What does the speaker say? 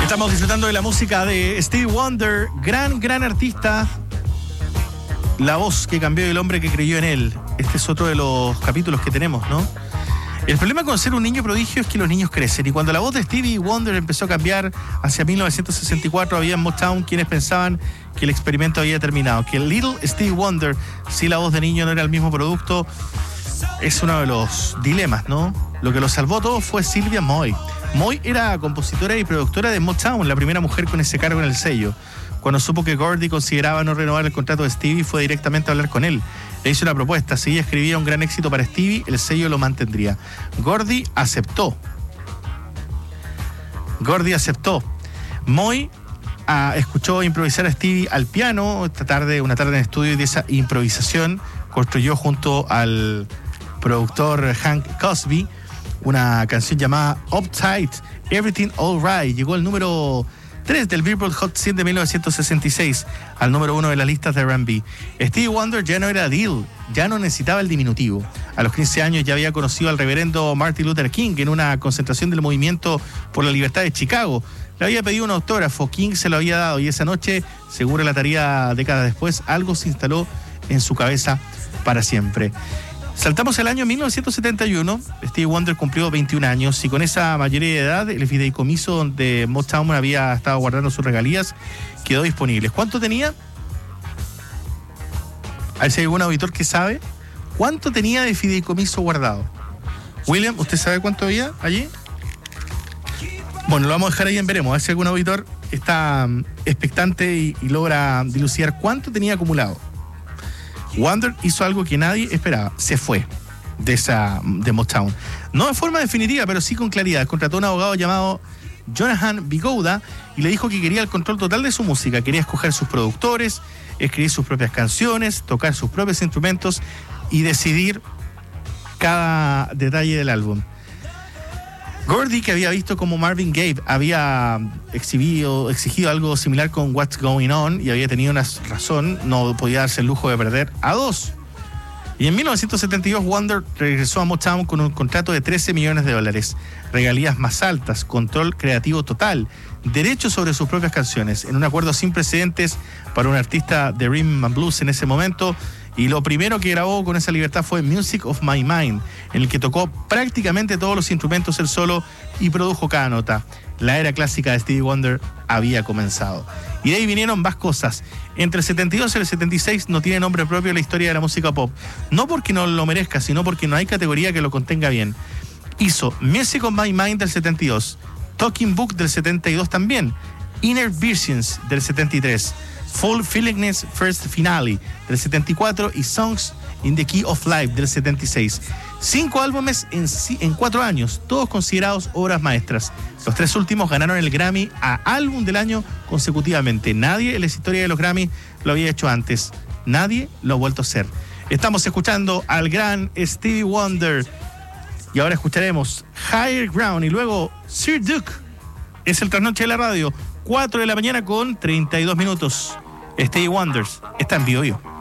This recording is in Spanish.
Estamos disfrutando de la música de Stevie Wonder, gran artista. La voz que cambió y el hombre que creyó en él. Este es otro de los capítulos que tenemos, ¿no? El problema con ser un niño prodigio es que los niños crecen. Y cuando la voz de Stevie Wonder empezó a cambiar hacia 1964, había en Motown quienes pensaban que el experimento había terminado. Que el Little Stevie Wonder, si la voz de niño no era el mismo producto, es uno de los dilemas, ¿no? Lo que lo salvó todo fue Sylvia Moy. Moy era compositora y productora de Motown, la primera mujer con ese cargo en el sello. Cuando supo que Gordy consideraba no renovar el contrato de Stevie, fue directamente a hablar con él. Le hizo una propuesta. Si ella escribía un gran éxito para Stevie, el sello lo mantendría. Gordy aceptó. Moy escuchó improvisar a Stevie al piano una tarde en estudio, y de esa improvisación construyó junto al productor Hank Cosby una canción llamada Uptight, Everything Alright. Llegó al número 3 del Billboard Hot 100 de 1966, al número 1 de las listas de R&B. Stevie Wonder ya no era Dill, ya no necesitaba el diminutivo. A los 15 años ya había conocido al reverendo Martin Luther King en una concentración del movimiento por la libertad de Chicago. Le había pedido un autógrafo, King se lo había dado, y esa noche, seguro la tarea décadas después, algo se instaló en su cabeza para siempre. Saltamos al año 1971, Stevie Wonder cumplió 21 años y con esa mayoría de edad el fideicomiso donde Motown había estado guardando sus regalías quedó disponible. ¿Cuánto tenía? A ver si hay algún auditor que sabe. ¿Cuánto tenía de fideicomiso guardado? William, ¿usted sabe cuánto había allí? Bueno, lo vamos a dejar ahí en veremos. A ver si algún auditor está expectante y logra dilucidar cuánto tenía acumulado. Wonder hizo algo que nadie esperaba. Se fue de Motown. No de forma definitiva, pero sí con claridad. Contrató a un abogado llamado Jonathan Bigouda y le dijo que quería el control total de su música. Quería escoger sus productores, escribir sus propias canciones, tocar sus propios instrumentos y decidir cada detalle del álbum. Gordy, que había visto como Marvin Gaye había exigido algo similar con What's Going On y había tenido una razón, no podía darse el lujo de perder a dos. Y en 1972 Wonder regresó a Motown con un contrato de $13 millones, regalías más altas, control creativo total, derechos sobre sus propias canciones, en un acuerdo sin precedentes para un artista de rhythm and blues en ese momento. Y lo primero que grabó con esa libertad fue Music of My Mind, en el que tocó prácticamente todos los instrumentos él solo y produjo cada nota. La era clásica de Stevie Wonder había comenzado. Y de ahí vinieron más cosas. Entre el 72 y el 76 no tiene nombre propio la historia de la música pop. No porque no lo merezca, sino porque no hay categoría que lo contenga bien. Hizo Music of My Mind del 72, Talking Book del 72 también, Inner Visions del 73, Full Feelingness First Finale del 74 y Songs in the Key of Life del 76. 5 álbumes en 4 años, todos considerados obras maestras. Los 3 últimos ganaron el Grammy a Álbum del Año consecutivamente. Nadie en la historia de los Grammy lo había hecho antes. Nadie lo ha vuelto a hacer. Estamos escuchando al gran Stevie Wonder y ahora escucharemos Higher Ground y luego Sir Duke. Es el trasnoche de la radio. 4 de la mañana con 32 minutos. Stevie Wonder está en Vivo Vivo.